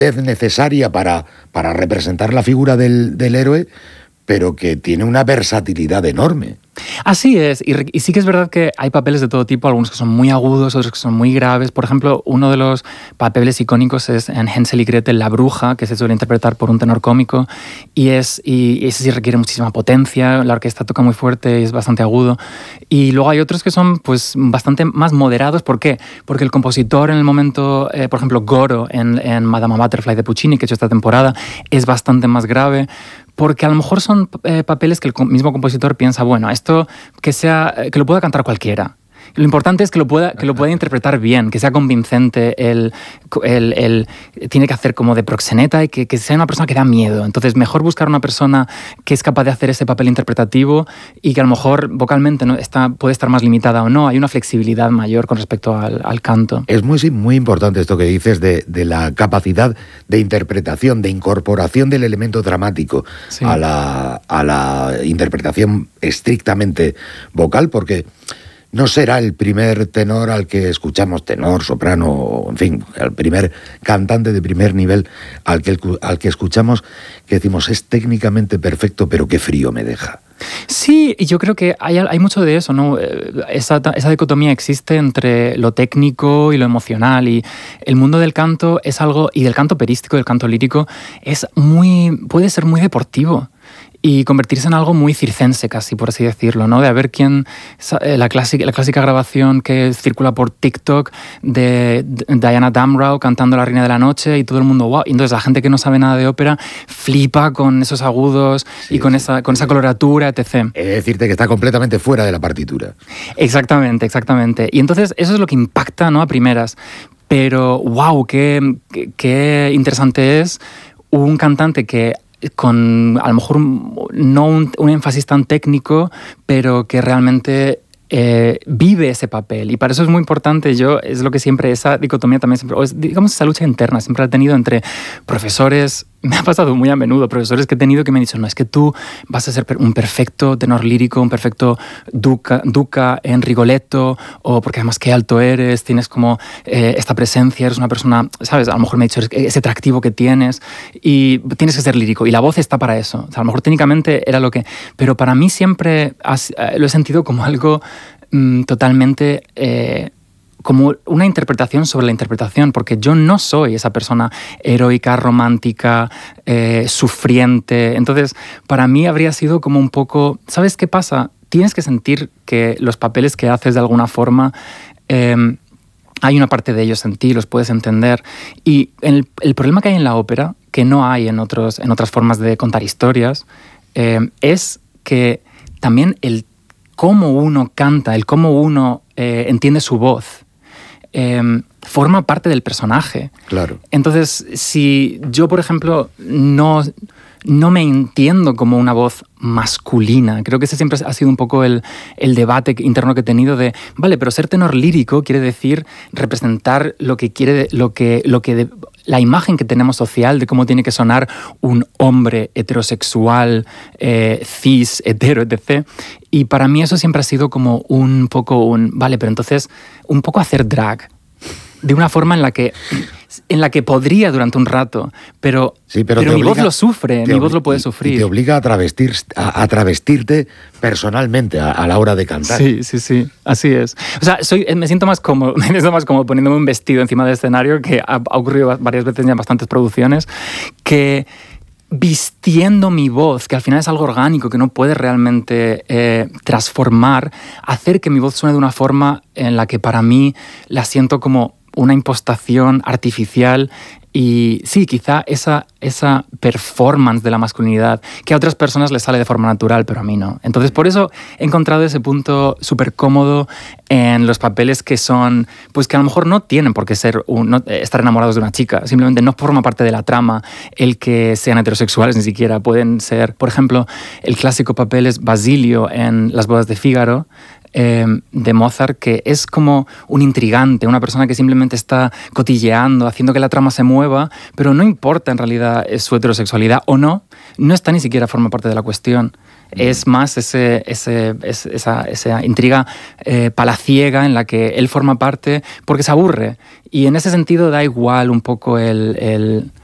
necesaria para representar la figura del héroe, pero que tiene una versatilidad enorme. Así es, y sí que es verdad que hay papeles de todo tipo, algunos que son muy agudos, otros que son muy graves. Por ejemplo, uno de los papeles icónicos es en Hansel y Gretel, la bruja, que se suele interpretar por un tenor cómico, y ese sí requiere muchísima potencia, la orquesta toca muy fuerte y es bastante agudo. Y luego hay otros que son pues bastante más moderados. ¿Por qué? Porque el compositor en el momento, por ejemplo, Goro en Madama Butterfly de Puccini, que he hecho esta temporada, es bastante más grave. Porque a lo mejor son papeles que el mismo compositor piensa, bueno, esto que lo pueda cantar cualquiera. Lo importante es que lo pueda interpretar bien, que sea convincente. Tiene que hacer como de proxeneta y que sea una persona que da miedo. Entonces, mejor buscar una persona que es capaz de hacer ese papel interpretativo y que a lo mejor vocalmente puede estar más limitada o no. Hay una flexibilidad mayor con respecto al canto. Es muy importante esto que dices de la capacidad de interpretación, de incorporación del elemento dramático, sí, a la interpretación estrictamente vocal, porque no será el primer tenor al que escuchamos, tenor, soprano, en fin, el primer cantante de primer nivel al que escuchamos, que decimos es técnicamente perfecto, pero qué frío me deja. Sí, y yo creo que hay mucho de eso, ¿no? Esa dicotomía existe entre lo técnico y lo emocional, y el mundo del canto es algo, y del canto operístico, del canto lírico, puede ser muy deportivo y convertirse en algo muy circense casi, por así decirlo, ¿no? De a ver quién... La clásica grabación que circula por TikTok de Diana Damrau cantando La Reina de la Noche y todo el mundo, wow. Y entonces la gente que no sabe nada de ópera flipa con esos agudos, sí, y con esa coloratura, etc. Es decirte que está completamente fuera de la partitura. Exactamente. Y entonces eso es lo que impacta, ¿no? A primeras. Pero, wow, qué interesante es un cantante que con a lo mejor no un énfasis tan técnico, pero que realmente vive ese papel. Y para eso es muy importante, es lo que siempre, esa dicotomía también siempre, digamos esa lucha interna, siempre la he tenido entre profesores. Me ha pasado muy a menudo, profesores que he tenido que me han dicho, no, es que tú vas a ser un perfecto tenor lírico, un perfecto duca en Rigoletto, o porque además qué alto eres, tienes como esta presencia, eres una persona, ¿sabes? A lo mejor me ha dicho ese atractivo que tienes y tienes que ser lírico, y la voz está para eso. O sea, a lo mejor técnicamente era lo que... Pero para mí siempre lo he sentido como algo totalmente... como una interpretación sobre la interpretación, porque yo no soy esa persona heroica, romántica, sufriente. Entonces, para mí habría sido como un poco... ¿Sabes qué pasa? Tienes que sentir que los papeles que haces de alguna forma... hay una parte de ellos en ti, los puedes entender. Y el problema que hay en la ópera, que no hay en otras formas de contar historias, es que también el cómo uno canta, el cómo uno entiende su voz, forma parte del personaje. Claro. Entonces, si yo, por ejemplo, no me entiendo como una voz masculina, creo que ese siempre ha sido un poco el debate interno que he tenido de, vale, pero ser tenor lírico quiere decir representar la imagen que tenemos social de cómo tiene que sonar un hombre heterosexual, cis, hetero, etc. Y para mí eso siempre ha sido como un poco vale, pero entonces un poco hacer drag de una forma en la que podría durante un rato, pero mi voz lo sufre, mi voz lo puede sufrir. Y te obliga a travestirte personalmente a la hora de cantar. Sí, así es. O sea, me siento más cómodo poniéndome un vestido encima del escenario, que ha ocurrido varias veces ya en bastantes producciones, que vistiendo mi voz, que al final es algo orgánico, que no puede realmente transformar, hacer que mi voz suene de una forma en la que para mí la siento como una impostación artificial. Y sí, quizá esa performance de la masculinidad que a otras personas les sale de forma natural, pero a mí no. Entonces, por eso he encontrado ese punto súper cómodo en los papeles que son, pues que a lo mejor no tienen por qué ser estar enamorados de una chica, simplemente no forma parte de la trama el que sean heterosexuales, ni siquiera pueden ser. Por ejemplo, el clásico papel es Basilio en Las bodas de Fígaro, de Mozart, que es como un intrigante, una persona que simplemente está cotilleando, haciendo que la trama se mueva, pero no importa en realidad su heterosexualidad o no está ni siquiera forma parte de la cuestión. Es más esa intriga palaciega en la que él forma parte porque se aburre. Y en ese sentido da igual un poco el